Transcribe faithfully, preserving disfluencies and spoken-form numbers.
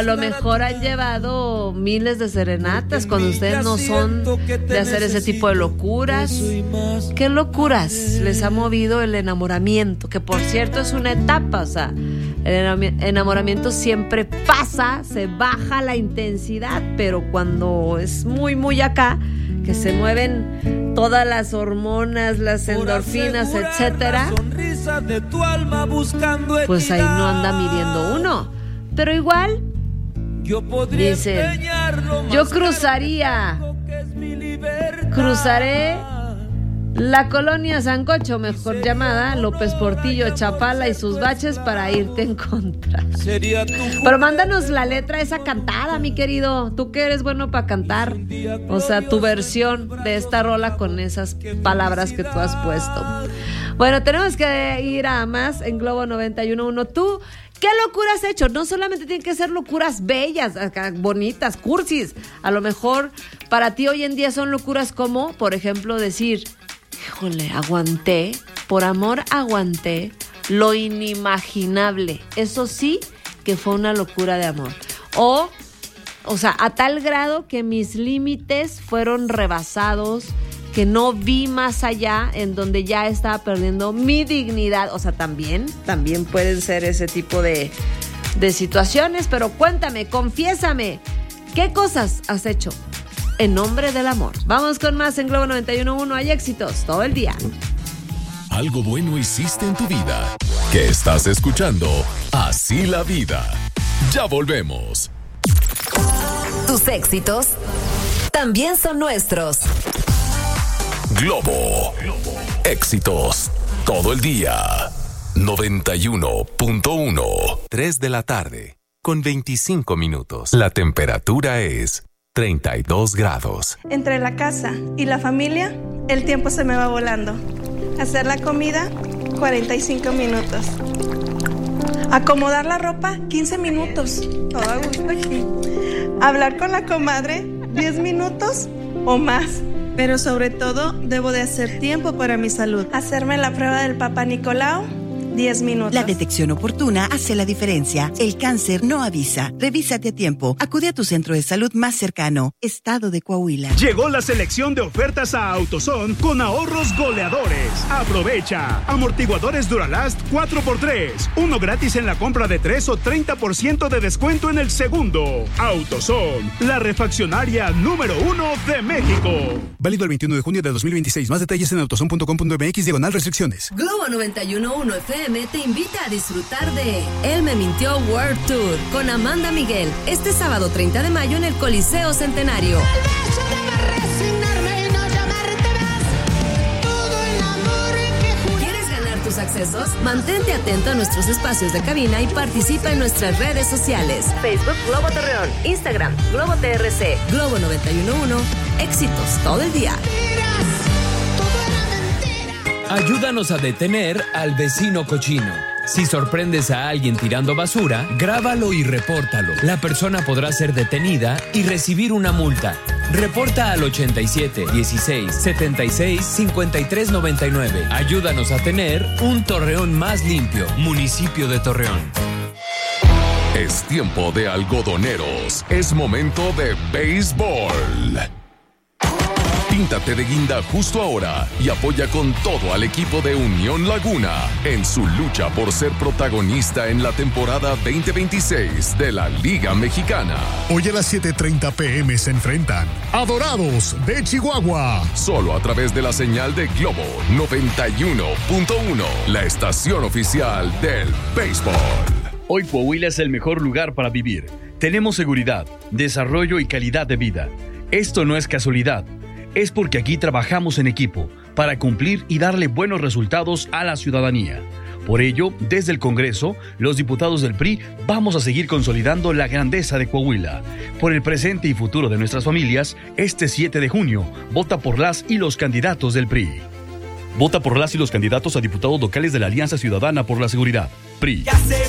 a lo mejor han llevado miles de serenatas cuando ustedes no son de hacer ese tipo de locuras. ¿Qué locuras les ha movido el enamoramiento? Que por cierto es una etapa, o sea, el enamoramiento siempre pasa, se baja la intensidad, pero cuando es muy, muy acá, que se mueven todas las hormonas, las endorfinas, etcétera, pues ahí no anda midiendo uno. Pero igual, dicen, yo cruzaría, cruzaré la colonia Sancocho, mejor llamada López Portillo, Chapala y sus baches para irte a encontrar. Pero mándanos la letra de esa cantada, mi querido. Tú que eres bueno para cantar. O sea, tu versión de esta rola con esas palabras que tú has puesto. Bueno, tenemos que ir a más en Globo noventa y uno punto uno. Tú, ¿qué locuras has hecho? No solamente tienen que ser locuras bellas, bonitas, cursis. A lo mejor para ti hoy en día son locuras como, por ejemplo, decir, híjole, aguanté, por amor aguanté lo inimaginable. Eso sí que fue una locura de amor. O, o sea, a tal grado que mis límites fueron rebasados, que no vi más allá, en donde ya estaba perdiendo mi dignidad. O sea, también, también pueden ser ese tipo de, de situaciones. Pero cuéntame, confiésame, ¿qué cosas has hecho en nombre del amor? Vamos con más en Globo noventa y uno punto uno. Hay éxitos todo el día. Algo bueno hiciste en tu vida. ¿Qué estás escuchando? Así la vida. Ya volvemos. Tus éxitos también son nuestros. Globo. Éxitos todo el día. noventa y uno punto uno. tres de la tarde con veinticinco minutos. La temperatura es treinta y dos grados. Entre la casa y la familia, el tiempo se me va volando. Hacer la comida, cuarenta y cinco minutos. Acomodar la ropa, quince minutos. Todo a gusto aquí. Hablar con la comadre, diez minutos o más. Pero sobre todo, debo de hacer tiempo para mi salud. Hacerme la prueba del Papa Nicolau, diez minutos. La detección oportuna hace la diferencia. El cáncer no avisa. Revísate a tiempo. Acude a tu centro de salud más cercano. Estado de Coahuila. Llegó la selección de ofertas a AutoZone con ahorros goleadores. Aprovecha. Amortiguadores Duralast cuatro por tres. Uno gratis en la compra de tres o treinta por ciento de descuento en el segundo. AutoZone, la refaccionaria número uno de México. Válido el veintiuno de junio de dos mil veintiséis. Más detalles en autozone punto com punto m x diagonal restricciones. Globo noventa y uno punto uno F M te invita a disfrutar de Él me mintió World Tour con Amanda Miguel este sábado treinta de mayo en el Coliseo Centenario. ¿Quieres ganar tus accesos? Mantente atento a nuestros espacios de cabina y participa en nuestras redes sociales. Facebook Globo Torreón, Instagram Globo T R C, Globo noventa y uno punto uno. Éxitos todo el día. Ayúdanos a detener al vecino cochino. Si sorprendes a alguien tirando basura, grábalo y repórtalo. La persona podrá ser detenida y recibir una multa. Reporta al ochenta y siete, dieciséis, setenta y seis, cincuenta y tres noventa y nueve. Ayúdanos a tener un Torreón más limpio. Municipio de Torreón. Es tiempo de algodoneros. Es momento de béisbol. Píntate de guinda justo ahora y apoya con todo al equipo de Unión Laguna en su lucha por ser protagonista en la temporada veinte veintiséis de la Liga Mexicana. Hoy a las siete treinta p m se enfrentan a Dorados de Chihuahua. Solo a través de la señal de Globo noventa y uno punto uno, la estación oficial del béisbol. Hoy Coahuila es el mejor lugar para vivir. Tenemos seguridad, desarrollo y calidad de vida. Esto no es casualidad. Es porque aquí trabajamos en equipo para cumplir y darle buenos resultados a la ciudadanía. Por ello, desde el Congreso, los diputados del P R I vamos a seguir consolidando la grandeza de Coahuila. Por el presente y futuro de nuestras familias, este siete de junio, vota por las y los candidatos del P R I. Vota por las y los candidatos a diputados locales de la Alianza Ciudadana por la Seguridad. P R I. Ya se